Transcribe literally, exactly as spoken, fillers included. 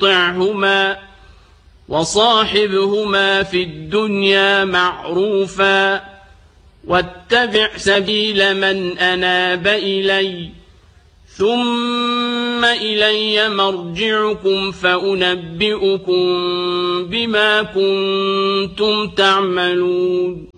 طعهما وصاحبهما في الدنيا معروفا واتبع سبيل من أناب إلي ثم إلي مرجعكم فأنبئكم بما كنتم تعملون